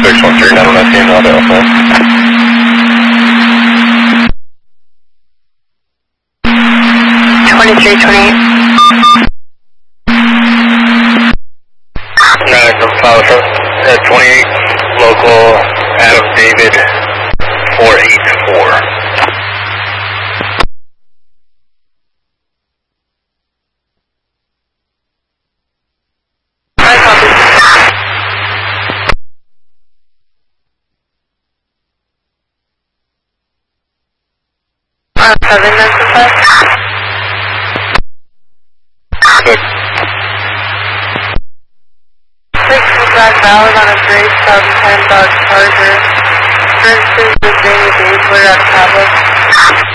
613, not on that team, not Alpha. 2328. 28, local, Adam David, 484. I copy. On 795. Good. 6 Black Valid on a gray 2010 Dodge Charger. For instance, the Jamie Days were at Pablo.